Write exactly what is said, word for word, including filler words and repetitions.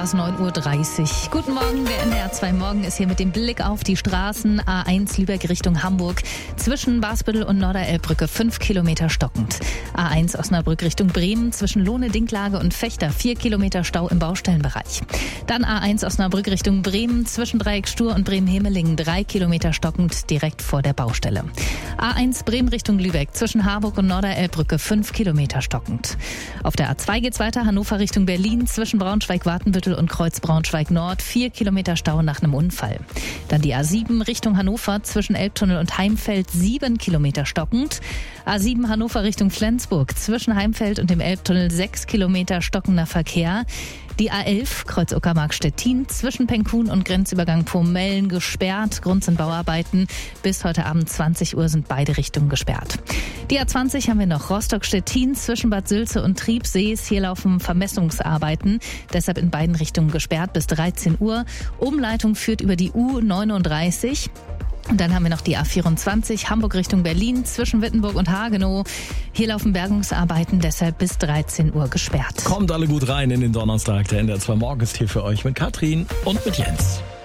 es neun Uhr dreißig. Guten Morgen, der N D R zwei Morgen ist hier mit dem Blick auf die Straßen. A eins Lübeck Richtung Hamburg. Zwischen Basbüttel und Norderelbbrücke fünf Kilometer stockend. A eins Osnabrück Richtung Bremen. Zwischen Lohne, Dinklage und Fechter vier Kilometer Stau im Baustellenbereich. Dann A eins Osnabrück Richtung Bremen. Zwischen Dreieck Stur und Bremen-Hemelingen drei Kilometer stockend direkt vor der Baustelle. A eins Bremen Richtung Lübeck. Zwischen Harburg und Norderelbbrücke fünf Kilometer stockend. Auf der A zwei geht's weiter. Hannover Richtung Berlin. Zwischen Braunschweig-Wartenbüttel und Kreuz Braunschweig-Nord vier Kilometer Stau nach einem Unfall. Dann die A sieben Richtung Hannover. Zwischen Elbtunnel und Heimfeld sieben Kilometer stockend. A sieben Hannover Richtung Flensburg. Zwischen Heimfeld und dem Elbtunnel sechs Kilometer stockender Verkehr. Die A elf Kreuz Uckermark-Stettin zwischen Penkhuhn und Grenzübergang Pomellen gesperrt. Grund sind Bauarbeiten. Bis heute Abend zwanzig Uhr sind beide Richtungen gesperrt. Die A zwanzig haben wir noch Rostock-Stettin zwischen Bad Sülze und Triebsees. Hier laufen Vermessungsarbeiten. Deshalb in beiden Richtungen gesperrt bis dreizehn Uhr. Umleitung führt über die U neununddreißig. Und dann haben wir noch die A vierundzwanzig, Hamburg Richtung Berlin, zwischen Wittenburg und Hagenow. Hier laufen Bergungsarbeiten, deshalb bis dreizehn Uhr gesperrt. Kommt alle gut rein in den Donnerstag. Der N D R zwei Morgen ist hier für euch mit Katrin und mit Jens.